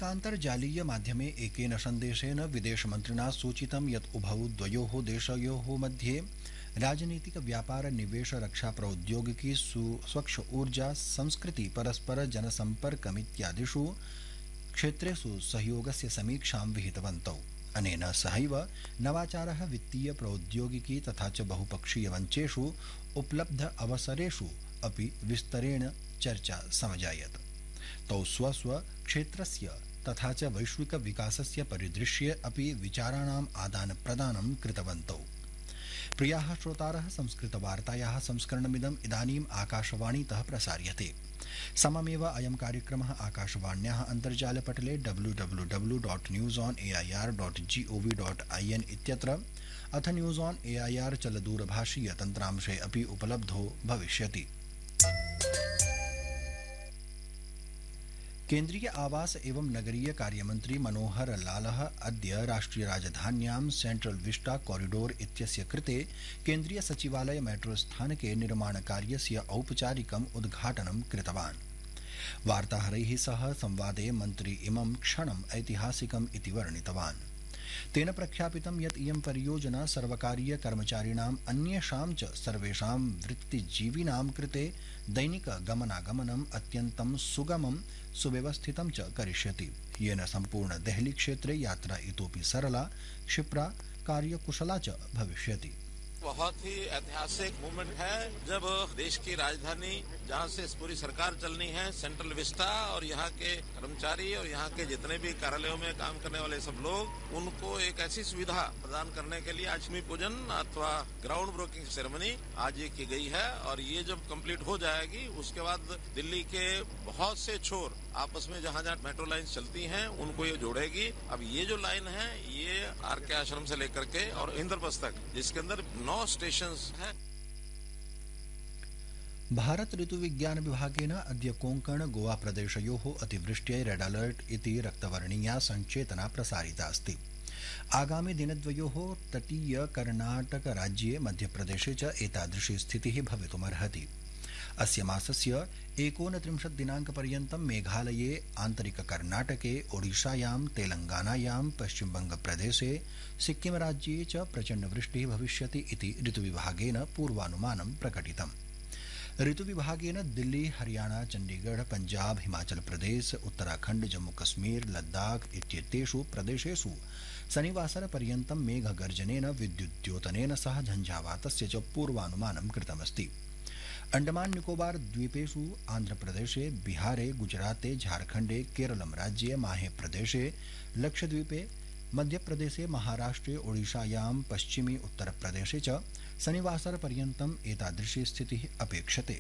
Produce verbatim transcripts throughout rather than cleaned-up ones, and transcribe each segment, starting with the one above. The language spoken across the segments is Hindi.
सामाजिकान्तर्जालीय माध्यमे एकेन सन्देशेन विदेशमन्त्रिणा सूचितं यत् उभौ द्वयोः देशयोः मध्ये राजनीतिक व्यापार निवेश रक्षा प्रौद्योगिकी स्वच्छ ऊर्जा संस्कृति परस्पर जनसम्पर्कमित्यादिषु क्षेत्रेषु सहयोगस्य समीक्षां विहितवन्तौ। अनेन सहैव नवाचारः वित्तीय प्रौद्योगिकी तथा च बहुपक्षीय मञ्चेषु उपलब्ध अवसरेषु अपि विस्तरेण चर्चा समजायत। तौ स्वस्व क्षेत्रस्य तथा च वैश्विक विकासस्य परिदृश्ये अपि विचाराणाम् आदानप्रदानं कृतवन्तौ। प्रियाः श्रोतारः, संस्कृतवार्तायाः संस्करणमिदम् इदानीम् आकाशवाणीतः प्रसार्यते। सममेव अयं कार्यक्रमः आकाशवाण्याः अन्तर्जालपटले W W W dot news on A I are dot जि ओ वि डाट् ऐ एन् इत्यत्र अथ न्यूस् आन् ए ऐ आर् चलदूरभाषीय तन्त्रांशे अपि उपलब्धो भविष्यति। केन्द्रीय आवास एवं नगरीय कार्यमन्त्री मनोहर लालः अद्य राष्ट्रिय राजधान्यां सेंट्रल विस्टा कॉरिडोर इत्यस्य कृते केन्द्रीय सचिवालय मेट्रो स्थानके निर्माणकार्यस्य औपचारिकम् उद्घाटनं कृतवान्। वार्ताहरैः सह संवादे मन्त्री इमं क्षणम् ऐतिहासिकम् इति वर्णितवान्। तेन प्रख्यापितं यत् इयं परियोजना सर्वकारीय कर्मचारिणाम् अन्येषां च सर्वेषां वृत्तिजीविनां कृते दैनिक गमनागमनम् अत्यन्तं सुगमं सुव्यवस्थितं च करिष्यति, येन सम्पूर्ण देहली क्षेत्रे यात्रा इतोपि सरला, क्षिप्रा, कार्यकुशला च भविष्यति। बहुत ही ऐतिहासिक मूवमेंट है जब देश की राजधानी जहां से पूरी सरकार चलनी है सेंट्रल विस्टा और यहाँ के कर्मचारी और यहाँ के जितने भी कार्यालयों में काम करने वाले सब लोग उनको एक ऐसी सुविधा प्रदान करने के लिए आज भूमि पूजन अथवा ग्राउंड ब्रेकिंग सेरेमनी आज ये की गई है। और ये जब कंप्लीट हो जाएगी उसके बाद दिल्ली के बहुत से छोर आपस में जहाँ जहाँ मेट्रो लाइन चलती हैं उनको ये जोड़ेगी। अब ये जो लाइन है ये आर के आश्रम से लेकर के और इंद्रप्रस्थ तक, जिसके अंदर नौ स्टेशंस हैं। भारत ऋतुविज्ञान विभागेन अद्य कोंकण गोवा प्रदेशयोः अतिवृष्ट्यै रेड अलर्ट इति रक्तवर्णीया संचेतना प्रसारिता अस्ति। आगामि दिनद्वयोः तटीय कर्णाटक राज्ये मध्यप्रदेशे च एतादृशी स्थितिः भवितुमर्हति। अस्य मासस्य एकोनत्रिंशत् दिनाङ्कपर्यन्तं मेघालये, आन्तरिक कर्णाटके, ओडिशायां, तेलंगानायां, पश्चिमबंगप्रदेशे, सिक्किम राज्ये च प्रचण्डवृष्टिः भविष्यति इति ऋतुविभागेन पूर्वानुमानं प्रकटितम्। ऋतुविभागेन दिल्ली, हरियाणा, चण्डीगढ़, पंजाब, हिमाचल प्रदेश, उत्तराखण्ड, जम्मू कश्मीर, लद्दाख इत्येतेषु प्रदेशेषु शनिवासरपर्यन्तं मेघगर्जनेन, विद्युद्योतनेन सह झञ्झावातस्य च पूर्वानुमानं कृतमस्ति। अंडमान निकोबार द्वीपेषु, आंध्रप्रदेशे, बिहारे, गुजराते, झारखण्डे, केरलं राज्ये, माहे प्रदेशे, लक्षद्वीपे, मध्यप्रदेशे, महाराष्ट्रे, ओडिशायां, पश्चिमी उत्तरप्रदेशे च शनिवासरपर्यन्तम् एतादृशी स्थितिः अपेक्षते।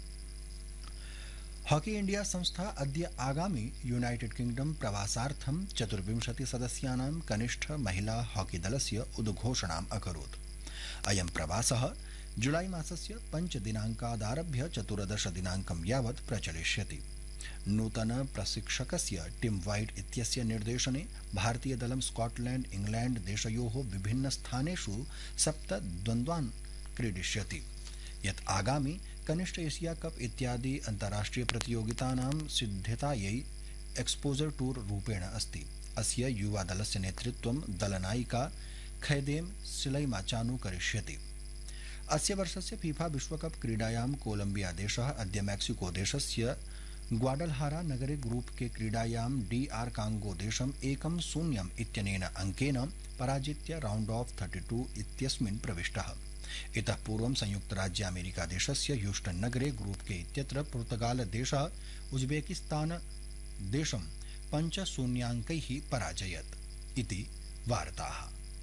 हॉकी इंडिया संस्था अद्य आगामि यूनाइटेड किंगडम प्रवासार्थं चतुर्विंशति सदस्यानां कनिष्ठ महिला हॉकी दलस्य उद्घोषणाम् अकरोत्। अयं प्रवासः जुलाई मासस्य पञ्चदिनाङ्कादारभ्य चतुर्दश दिनाङ्कं यावत् प्रचलिष्यति। नूतन प्रशिक्षकस्य टिम वाइट इत्यस्य निर्देशने भारतीयदलं स्कॉटलैंड, इंग्लैंड देशयोः विभिन्न स्थानेषु सप्त द्वन्द्वान् क्रीडिष्यति, यत् आगामि कनिष्ठ एशिया कप इत्यादि अन्ताराष्ट्रिय प्रतियोगितानां सिद्धतायै एक्सपोजर टूर रूपेण अस्ति। अस्य युवा दलस्य नेतृत्वं दलनायिका खैदेम सिलैमाचानु करिष्यति। अस्य वर्षस्य फीफा विश्वकप क्रीडायां कोलंबिया देशः अद्य मैक्सिको देशस्य ग्वाडलहारा नगरे ग्रुप के क्रीडायां डी आर कांगो देशम् एकं शून्यम् इत्यनेन अंकेन पराजित्य राउंड ऑफ थर्टी टू इत्यस्मिन् प्रविष्टः। इतः पूर्वं संयुक्तराज्य अमेरिका देशस्य ह्यूस्टन नगरे ग्रुप के इत्यत्र पुर्तगाल देशः उज्बेकिस्तान देशं पञ्च शून्याङ्कैः पराजयत् इति वार्ताः।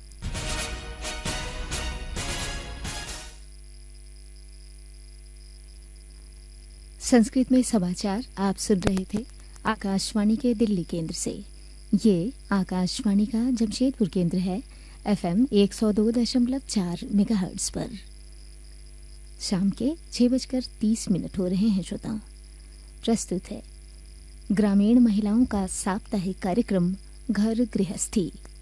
संस्कृत में समाचार आप सुन रहे थे आकाशवाणी के दिल्ली केंद्र से। ये आकाशवाणी का जमशेदपुर केंद्र है, एफएम एक सौ दो दशमलव चार मेगाहर्ट्ज पर। शाम के छह बजकर तीस मिनट हो रहे हैं श्रोताओं। प्रस्तुत है ग्रामीण महिलाओं का साप्ताहिक कार्यक्रम घर गृहस्थी।